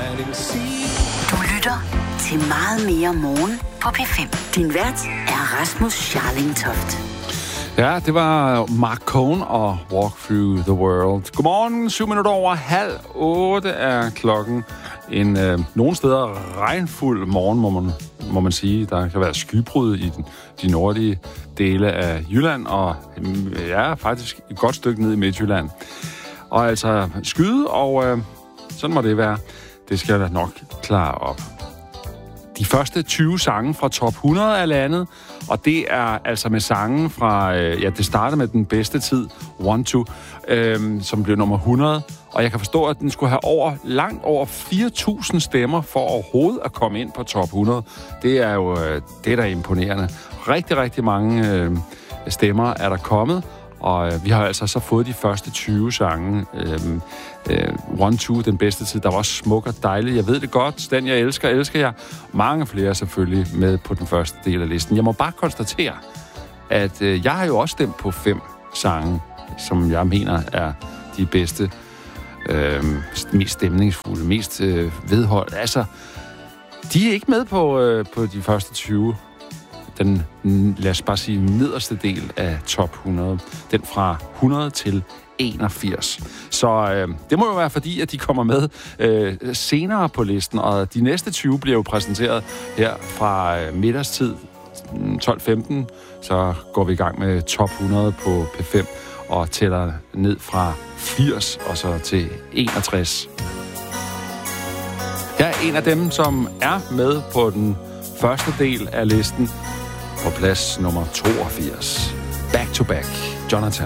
Du lytter til Meget mere morgen på P5. Din vært er Rasmus Scharling Toft. Ja, det var Mark Cohn og Walk Through the World. Godmorgen, 7:07 er klokken. Nogle steder regnfuld morgen, må man sige. Der kan være skybrud i de nordlige dele af Jylland, og ja, faktisk et godt stykke ned i Midtjylland. Og altså skyde, og sådan må det være. Det skal da nok klare op. De første 20 sange fra top 100 er landet, og det er altså med sange fra, det startede med den bedste tid, 1-2, som blev nummer 100. Og jeg kan forstå, at den skulle have langt over 4.000 stemmer for overhovedet at komme ind på top 100. Det er jo det, der er imponerende. Rigtig, rigtig mange stemmer er der kommet, og vi har altså så fået de første 20 sange. 1-2, den bedste tid, der var også smuk og dejlig. Jeg ved det godt. Den, jeg elsker jeg. Mange flere selvfølgelig med på den første del af listen. Jeg må bare konstatere, at jeg har jo også stemt på 5 sange, som jeg mener er de bedste, mest stemningsfulde, mest vedholdt. Altså, de er ikke med på de første 20. Den, lad os bare sige, nederste del af top 100. Den fra 100 til 81. Så det må jo være fordi, at de kommer med senere på listen, og de næste 20 bliver jo præsenteret her fra middagstid 12:15. Så går vi i gang med top 100 på P5 og tæller ned fra 80 og så til 61. Jeg er en af dem, som er med på den første del af listen på plads nummer 82. Back to Back, Jonathan.